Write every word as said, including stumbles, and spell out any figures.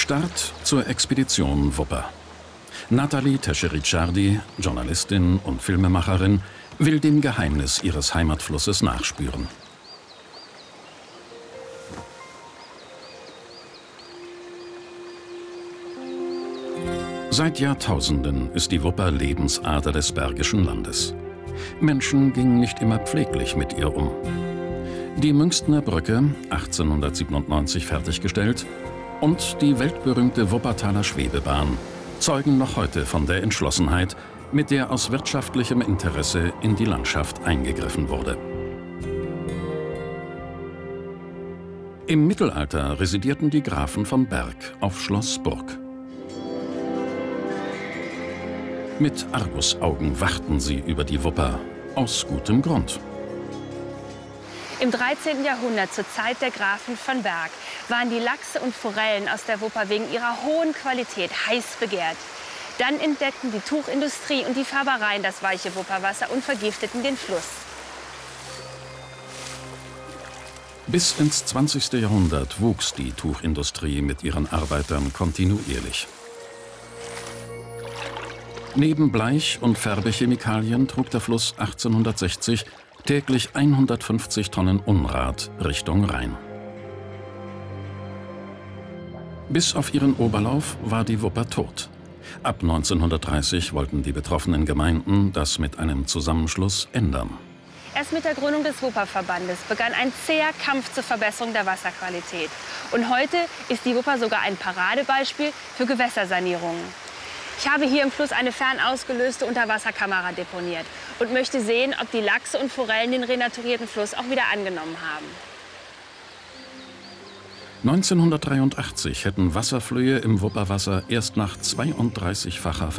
Start zur Expedition Wupper. Nathalie Tesche-Ricciardi, Journalistin und Filmemacherin, will dem Geheimnis ihres Heimatflusses nachspüren. Seit Jahrtausenden ist die Wupper Lebensader des Bergischen Landes. Menschen gingen nicht immer pfleglich mit ihr um. Die Münchner Brücke, achtzehnhundertsiebenundneunzig fertiggestellt, und die weltberühmte Wuppertaler Schwebebahn zeugen noch heute von der Entschlossenheit, mit der aus wirtschaftlichem Interesse in die Landschaft eingegriffen wurde. Im Mittelalter residierten die Grafen von Berg auf Schloss Burg. Mit Argusaugen wachten sie über die Wupper, aus gutem Grund. Im dreizehnten Jahrhundert, zur Zeit der Grafen von Berg, waren die Lachse und Forellen aus der Wupper wegen ihrer hohen Qualität heiß begehrt. Dann entdeckten die Tuchindustrie und die Färbereien das weiche Wupperwasser und vergifteten den Fluss. Bis ins zwanzigste Jahrhundert wuchs die Tuchindustrie mit ihren Arbeitern kontinuierlich. Neben Bleich- und Färbechemikalien trug der Fluss achtzehnhundertsechzig täglich hundertfünfzig Tonnen Unrat Richtung Rhein. Bis auf ihren Oberlauf war die Wupper tot. Ab neunzehnhundertdreißig wollten die betroffenen Gemeinden das mit einem Zusammenschluss ändern. Erst mit der Gründung des Wupperverbandes begann ein zäher Kampf zur Verbesserung der Wasserqualität. Und heute ist die Wupper sogar ein Paradebeispiel für Gewässersanierungen. Ich habe hier im Fluss eine fernausgelöste Unterwasserkamera deponiert und möchte sehen, ob die Lachse und Forellen den renaturierten Fluss auch wieder angenommen haben. neunzehnhundertdreiundachtzig hätten Wasserflöhe im Wupperwasser erst nach zweiunddreißigfacher